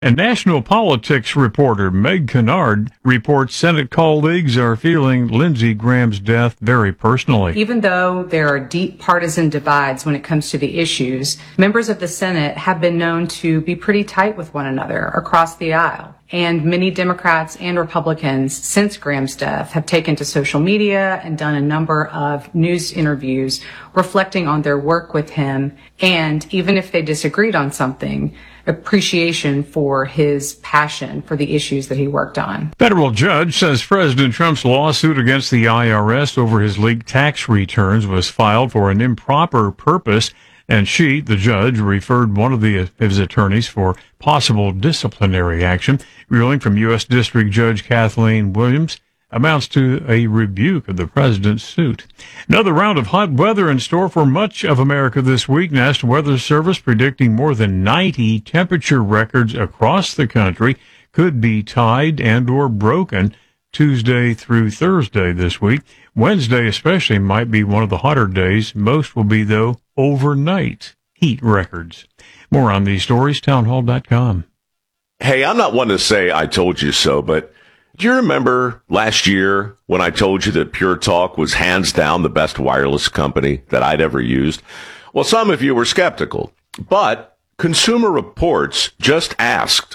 And national politics reporter Meg Kennard reports Senate colleagues are feeling Lindsey Graham's death very personally. Even though there are deep partisan divides when it comes to the issues, members of the Senate have been known to be pretty tight with one another across the aisle. And many Democrats and Republicans since Graham's death have taken to social media and done a number of news interviews reflecting on their work with him, and even if they disagreed on something, appreciation for his passion for the issues that he worked on. Federal judge says President Trump's lawsuit against the IRS over his leaked tax returns was filed for an improper purpose, and the judge, referred one of his attorneys for possible disciplinary action. Ruling from U.S. District Judge Kathleen Williams amounts to a rebuke of the president's suit. Another round of hot weather in store for much of America this week. National Weather Service predicting more than 90 temperature records across the country could be tied and or broken Tuesday through Thursday this week. Wednesday especially might be one of the hotter days. Most will be, though, overnight heat records. More on these stories, townhall.com. Hey, I'm not one to say I told you so, but do you remember last year when I told you that Pure Talk was hands down the best wireless company that I'd ever used? Well, some of you were skeptical, but Consumer Reports just asked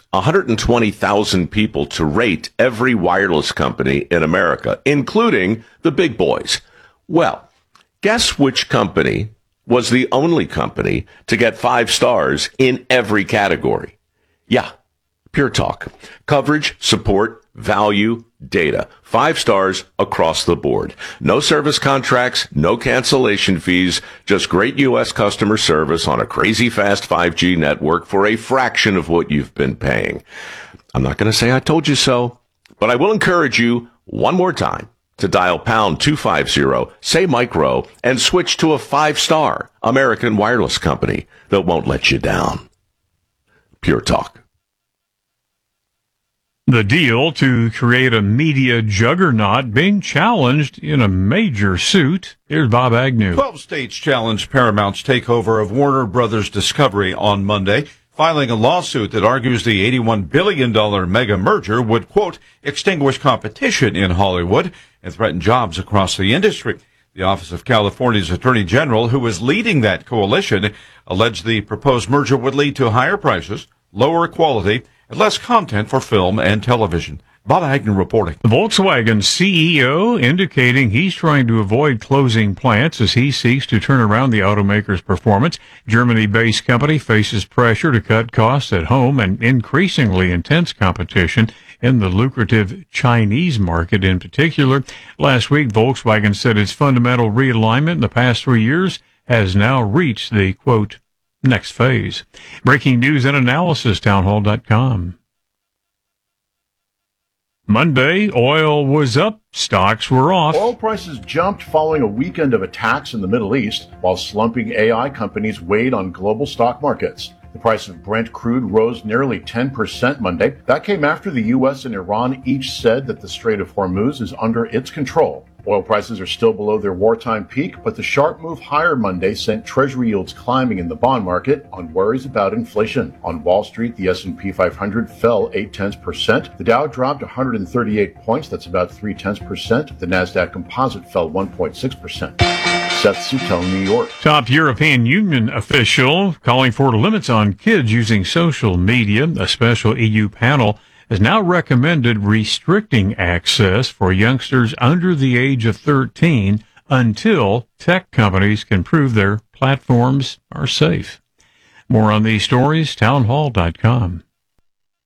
120,000 people to rate every wireless company in America, including the big boys. Well, guess which company was the only company to get 5 stars in every category? Yeah, Pure Talk. Coverage, support, value, data. 5 stars across the board. No service contracts, no cancellation fees, just great U.S. customer service on a crazy fast 5G network for a fraction of what you've been paying. I'm not going to say I told you so, but I will encourage you one more time to dial pound 250, say micro, and switch to a 5-star American wireless company that won't let you down. Pure Talk. The deal to create a media juggernaut being challenged in a major suit. Here's Bob Agnew. 12 states challenged Paramount's takeover of Warner Brothers Discovery on Monday, filing a lawsuit that argues the $81 billion mega merger would, quote, extinguish competition in Hollywood and threaten jobs across the industry. The Office of California's Attorney General, who is leading that coalition, alleged the proposed merger would lead to higher prices, lower quality, and less content for film and television. Bob Agnew reporting. The Volkswagen CEO indicating he's trying to avoid closing plants as he seeks to turn around the automaker's performance. Germany-based company faces pressure to cut costs at home and increasingly intense competition in the lucrative Chinese market in particular. Last week, Volkswagen said its fundamental realignment in the past 3 years has now reached the, quote, next phase. Breaking news and analysis, townhall.com. Monday, oil was up, stocks were off. Oil prices jumped following a weekend of attacks in the Middle East, while slumping AI companies weighed on global stock markets. The price of Brent crude rose nearly 10% Monday. That came after the U.S. and Iran each said that the Strait of Hormuz is under its control. Oil prices are still below their wartime peak, but the sharp move higher Monday sent Treasury yields climbing in the bond market on worries about inflation. On Wall Street, the S&P 500 fell 0.8%. The Dow dropped 138 points, that's about 0.3%. The Nasdaq Composite fell 1.6%. Seth Sutel, New York. Top European Union official calling for limits on kids using social media. A special EU panel has now recommended restricting access for youngsters under the age of 13 until tech companies can prove their platforms are safe. More on these stories, townhall.com.